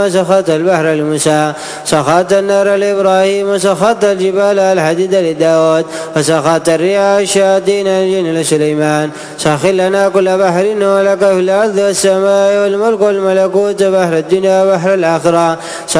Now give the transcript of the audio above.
سخط البحر لموسى، سخط النار لإبراهيم، وسخط الجبال الحديد لداود، وسخط الرياح الشياطين الجن لسليمان. سخر لنا كل بحر ولك في الأرض والسماء والملك والملكوت، بحر الدنيا وبحر الآخرة.